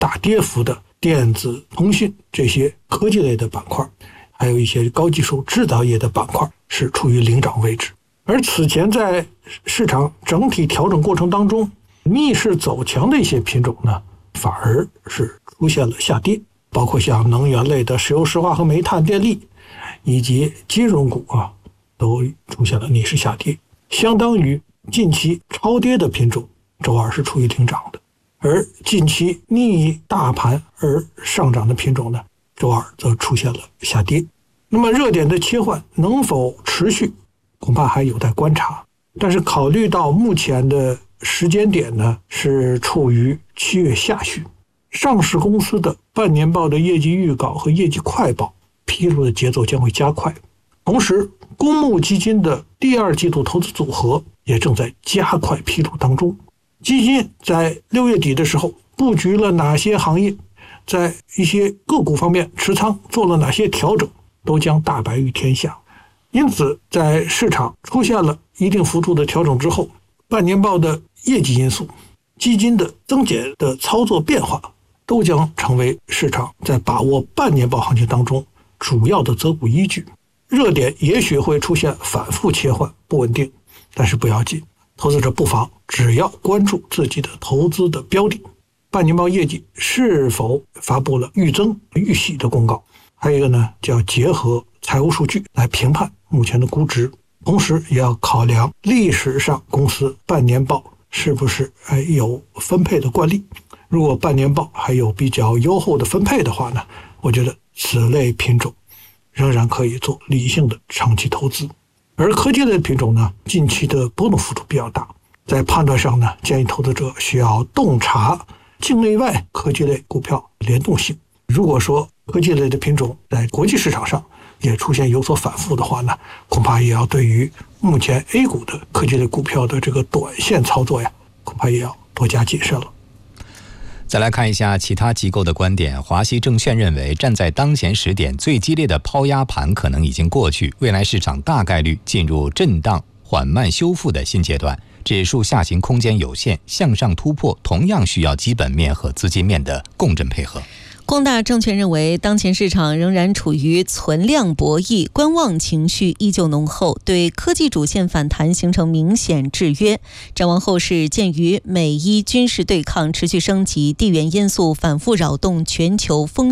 大跌幅的电子、通信这些科技类的板块，还有一些高技术制造业的板块是处于领涨位置。而此前在市场整体调整过程当中，逆势走强的一些品种呢，反而是出现了下跌，包括像能源类的石油石化和煤炭电力，以及金融股都出现了逆势下跌，相当于近期超跌的品种周二是处于领涨的，而近期逆大盘而上涨的品种呢，周二则出现了下跌。那么热点的切换能否持续，恐怕还有待观察。但是考虑到目前的时间点呢，是处于7月下旬，上市公司的半年报的业绩预告和业绩快报披露的节奏将会加快，同时公募基金的第二季度投资组合也正在加快披露当中。基金在6月底的时候布局了哪些行业，在一些个股方面持仓做了哪些调整，都将大白于天下。因此在市场出现了一定幅度的调整之后，半年报的业绩因素、基金的增减的操作变化，都将成为市场在把握半年报行情当中主要的择股依据。热点也许会出现反复切换，不稳定，但是不要紧，投资者不妨只要关注自己的投资的标的，半年报业绩是否发布了预增预喜的公告，还有一个呢，就要结合财务数据来评判目前的估值，同时也要考量历史上公司半年报是不是还有分配的惯例。如果半年报还有比较优厚的分配的话呢，我觉得此类品种仍然可以做理性的长期投资。而科技类的品种呢，近期的波动幅度比较大，在判断上呢，建议投资者需要洞察境内外科技类股票联动性。如果说科技类的品种在国际市场上也出现有所反复的话呢，恐怕也要对于目前 A 股的科技类股票的这个短线操作呀，恐怕也要多加谨慎了。 再来看一下其他机构的观点。华西证券认为，站在当前时点，最激烈的抛压盘可能已经过去，未来市场大概率进入震荡缓慢修复的新阶段，指数下行空间有限，向上突破同样需要基本面和资金面的共振配合。 光大证券认为，当前市场仍然处于存量博弈，观望情绪依旧浓厚，对科技主线反弹形成明显制约。展望后市，鉴于美伊军事对抗持续升级，地缘因素反复扰动全球风